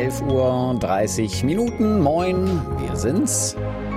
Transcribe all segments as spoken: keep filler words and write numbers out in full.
elf Uhr dreißig Minuten. Moin, wir sind's.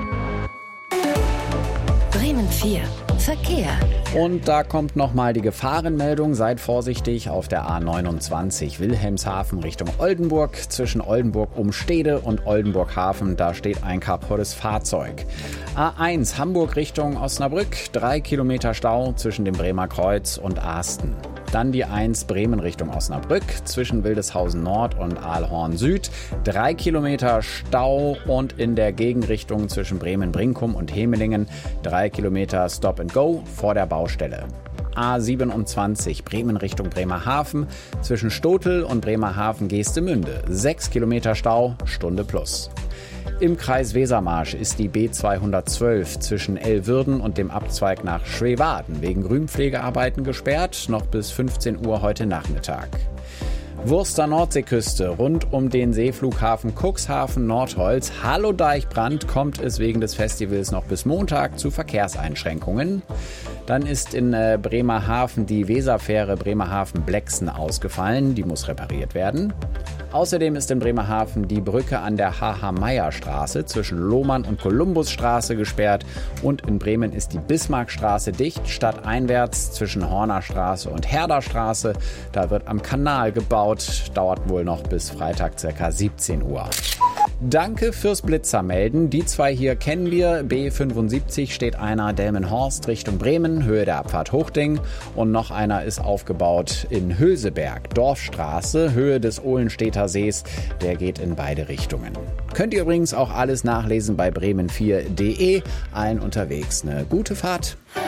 Bremen vier. Verkehr. Und da kommt nochmal die Gefahrenmeldung. Seid vorsichtig auf der A neunundzwanzig Wilhelmshaven Richtung Oldenburg. Zwischen Oldenburg-Umstede und Oldenburg-Hafen, da steht ein kaputtes Fahrzeug. A eins Hamburg Richtung Osnabrück. Drei Kilometer Stau zwischen dem Bremer Kreuz und Aasten. Dann die eins Bremen Richtung Osnabrück zwischen Wildeshausen Nord und Aalhorn Süd. Drei Kilometer Stau und in der Gegenrichtung zwischen Bremen-Brinkum und Hemelingen. Drei Kilometer Stop and Go vor der Baustelle. A siebenundzwanzig Bremen Richtung Bremerhaven zwischen Stotel und Bremerhaven-Geestemünde. Sechs Kilometer Stau, Stunde plus. Im Kreis Wesermarsch ist die B zweihundertzwölf zwischen Elwürden und dem Abzweig nach Schwewaden wegen Grünpflegearbeiten gesperrt, noch bis fünfzehn Uhr heute Nachmittag. Wurster Nordseeküste rund um den Seeflughafen Cuxhaven Nordholz. Hallo Deichbrand, kommt es wegen des Festivals noch bis Montag zu Verkehrseinschränkungen. Dann ist in äh, Bremerhaven die Weserfähre Bremerhaven-Blexen ausgefallen. Die muss repariert werden. Außerdem ist in Bremerhaven die Brücke an der H H-Meyer-Straße zwischen Lohmann und Kolumbusstraße gesperrt. Und in Bremen ist die Bismarckstraße dicht, stadteinwärts zwischen Hornerstraße und Herderstraße. Da wird am Kanal gebaut. Dauert wohl noch bis Freitag ca. siebzehn Uhr. Danke fürs Blitzermelden. Die zwei hier kennen wir. B fünfundsiebzig steht einer Delmenhorst Richtung Bremen, Höhe der Abfahrt Hochding. Und noch einer ist aufgebaut in Hülseberg, Dorfstraße, Höhe des Ohlenstädter Sees. Der geht in beide Richtungen. Könnt ihr übrigens auch alles nachlesen bei bremen vier punkt de. Allen unterwegs eine gute Fahrt.